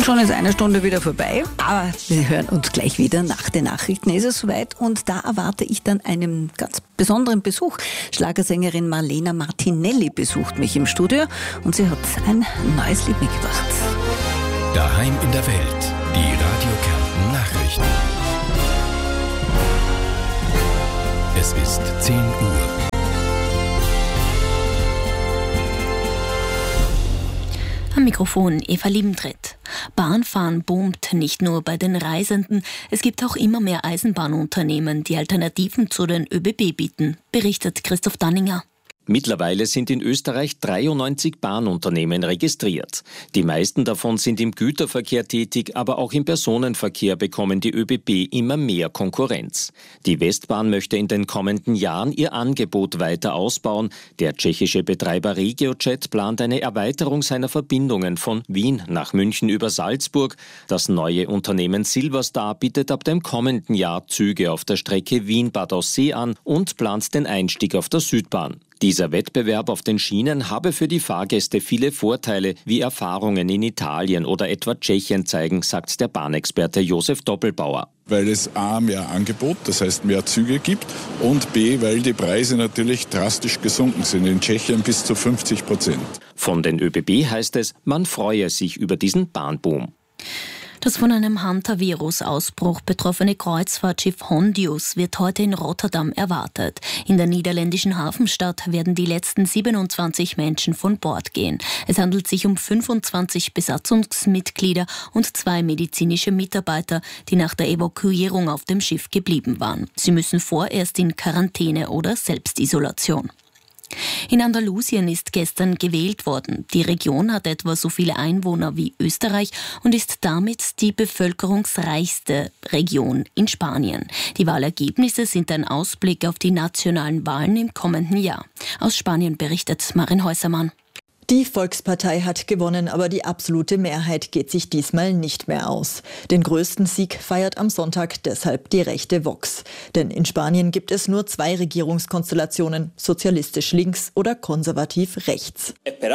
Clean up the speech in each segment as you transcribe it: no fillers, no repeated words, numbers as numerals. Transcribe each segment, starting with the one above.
schon ist eine Stunde wieder vorbei, aber wir hören uns gleich wieder. Nach den Nachrichten ist es soweit und da erwarte ich dann einen ganz besonderen Besuch. Schlagersängerin Marlena Martinelli besucht mich im Studio und sie hat ein neues Lied mitgebracht. Daheim in der Welt, die Radio Kärnten Nachrichten. Es ist 10 Uhr. Am Mikrofon Eva Liebentritt. Bahnfahren boomt nicht nur bei den Reisenden. Es gibt auch immer mehr Eisenbahnunternehmen, die Alternativen zu den ÖBB bieten, berichtet Christoph Danninger. Mittlerweile sind in Österreich 93 Bahnunternehmen registriert. Die meisten davon sind im Güterverkehr tätig, aber auch im Personenverkehr bekommen die ÖBB immer mehr Konkurrenz. Die Westbahn möchte in den kommenden Jahren ihr Angebot weiter ausbauen. Der tschechische Betreiber RegioJet plant eine Erweiterung seiner Verbindungen von Wien nach München über Salzburg. Das neue Unternehmen Silverstar bietet ab dem kommenden Jahr Züge auf der Strecke Wien-Bad Aussee an und plant den Einstieg auf der Südbahn. Dieser Wettbewerb auf den Schienen habe für die Fahrgäste viele Vorteile, wie Erfahrungen in Italien oder etwa Tschechien zeigen, sagt der Bahnexperte Josef Doppelbauer. Weil es A, mehr Angebot, das heißt mehr Züge gibt, und B, weil die Preise natürlich drastisch gesunken sind, in Tschechien bis zu 50%. Von den ÖBB heißt es, man freue sich über diesen Bahnboom. Das von einem Hantavirus-Ausbruch betroffene Kreuzfahrtschiff Hondius wird heute in Rotterdam erwartet. In der niederländischen Hafenstadt werden die letzten 27 Menschen von Bord gehen. Es handelt sich um 25 Besatzungsmitglieder und 2 medizinische Mitarbeiter, die nach der Evakuierung auf dem Schiff geblieben waren. Sie müssen vorerst in Quarantäne oder Selbstisolation. In Andalusien ist gestern gewählt worden. Die Region hat etwa so viele Einwohner wie Österreich und ist damit die bevölkerungsreichste Region in Spanien. Die Wahlergebnisse sind ein Ausblick auf die nationalen Wahlen im kommenden Jahr. Aus Spanien berichtet Marin Häusermann. Die Volkspartei hat gewonnen, aber die absolute Mehrheit geht sich diesmal nicht mehr aus. Den größten Sieg feiert am Sonntag deshalb die rechte Vox. Denn in Spanien gibt es nur 2 Regierungskonstellationen, sozialistisch links oder konservativ rechts.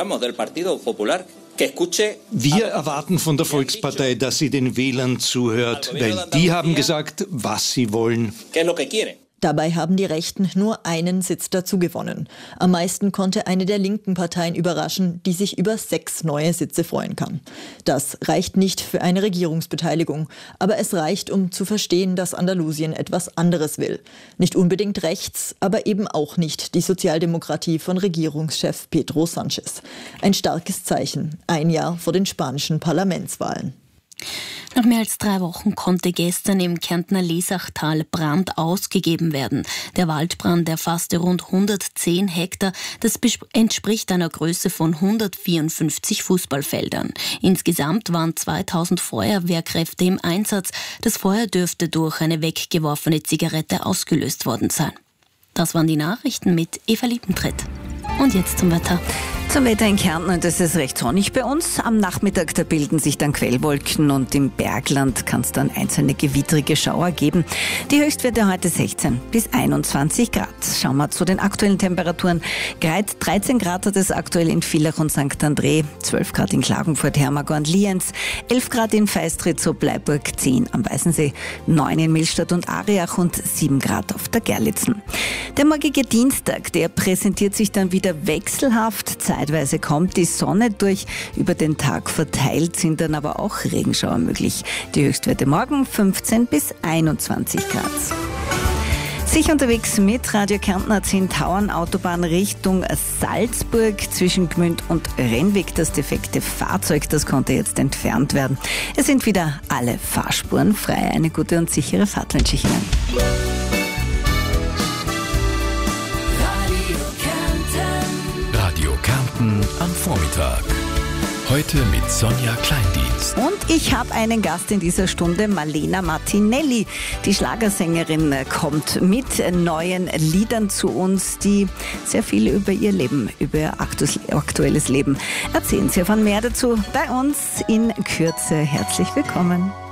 Wir erwarten von der Volkspartei, dass sie den Wählern zuhört, weil die haben gesagt, was sie wollen. Dabei haben die Rechten nur einen Sitz dazu gewonnen. Am meisten konnte eine der linken Parteien überraschen, die sich über 6 neue Sitze freuen kann. Das reicht nicht für eine Regierungsbeteiligung, aber es reicht, um zu verstehen, dass Andalusien etwas anderes will. Nicht unbedingt rechts, aber eben auch nicht die Sozialdemokratie von Regierungschef Pedro Sánchez. Ein starkes Zeichen, ein Jahr vor den spanischen Parlamentswahlen. Nach mehr als 3 Wochen konnte gestern im Kärntner Lesachtal Brand ausgegeben werden. Der Waldbrand erfasste rund 110 Hektar. Das entspricht einer Größe von 154 Fußballfeldern. Insgesamt waren 2000 Feuerwehrkräfte im Einsatz. Das Feuer dürfte durch eine weggeworfene Zigarette ausgelöst worden sein. Das waren die Nachrichten mit Eva Liebentritt. Und jetzt zum Wetter. Zum Wetter in Kärnten, und es ist recht sonnig bei uns. Am Nachmittag, da bilden sich dann Quellwolken und im Bergland kann es dann einzelne gewittrige Schauer geben. Die Höchstwerte heute 16 bis 21 Grad. Schauen wir zu den aktuellen Temperaturen. Greit 13 Grad hat es aktuell in Villach und St. André, 12 Grad in Klagenfurt, Hermagor und Lienz, 11 Grad in Feistritz, Bleiburg, 10 am Weißensee, 9 in Millstatt und Ariach und 7 Grad auf der Gerlitzen. Der morgige Dienstag, der präsentiert sich dann wieder wechselhaft. Zeitweise kommt die Sonne durch. Über den Tag verteilt sind dann aber auch Regenschauer möglich. Die Höchstwerte morgen 15 bis 21 Grad. Sicher unterwegs mit Radio Kärnten A10 Tauern, Autobahn Richtung Salzburg zwischen Gmünd und Rennweg. Das defekte Fahrzeug, das konnte jetzt entfernt werden. Es sind wieder alle Fahrspuren frei. Eine gute und sichere Fahrt wünsche ich Ihnen. Radio Kärnten am Vormittag. Heute mit Sonja Kleindienst. Und ich habe einen Gast in dieser Stunde, Marlena Martinelli. Die Schlagersängerin kommt mit neuen Liedern zu uns, die sehr viel über ihr Leben, über ihr aktuelles Leben erzählen. Sie erfahren mehr dazu bei uns in Kürze. Herzlich willkommen.